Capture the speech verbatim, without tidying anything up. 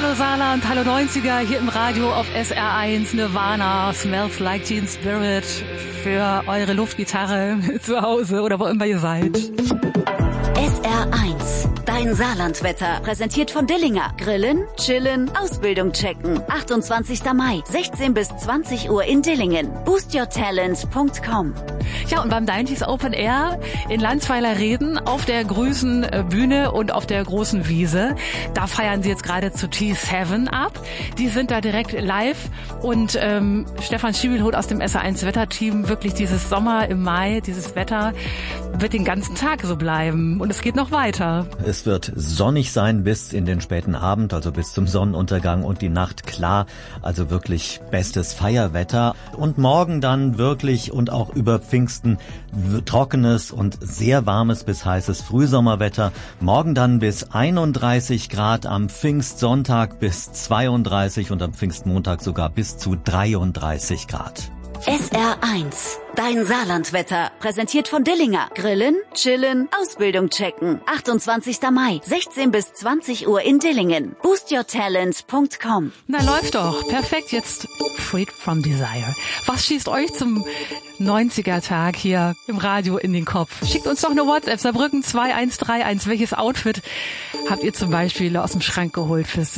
Hallo Saarland, hallo neunziger, hier im Radio auf S R eins, Nirvana, Smells Like Teen Spirit für eure Luftgitarre zu Hause oder wo immer ihr seid. S R eins, dein Saarlandwetter, präsentiert von Dillinger. Grillen, chillen, Ausbildung checken. achtundzwanzigster Mai, sechzehn bis zwanzig Uhr in Dillingen. boost your talent punkt com. Ja, und beim neunziges Open Air in Landsweiler Reden auf der grüßen Bühne und auf der großen Wiese, da feiern sie jetzt gerade zu T sieben ab. Die sind da direkt live und ähm, Stefan Schiebelhoth aus dem S R eins Wetterteam, wirklich dieses Sommer im Mai, dieses Wetter wird den ganzen Tag so bleiben und es geht noch weiter. Es wird sonnig sein bis in den späten Abend, also bis zum Sonnenuntergang und die Nacht klar, also wirklich bestes Feierwetter. Und morgen dann wirklich und auch über Pfingsten trockenes und sehr warmes bis heißes Frühsommerwetter. Morgen dann bis einunddreißig Grad, am Pfingstsonntag bis zweiunddreißig und am Pfingstmontag sogar bis zu dreiunddreißig Grad. S R eins, dein Saarlandwetter, präsentiert von Dillinger. Grillen, chillen, Ausbildung checken. achtundzwanzigster Mai, sechzehn bis zwanzig Uhr in Dillingen. boost your talent punkt com. Na, läuft doch. Perfekt, jetzt Freak from Desire. Was schießt euch zum neunziger Tag hier im Radio in den Kopf? Schickt uns doch eine WhatsApp, Saarbrücken zwei eins drei eins. Welches Outfit habt ihr zum Beispiel aus dem Schrank geholt fürs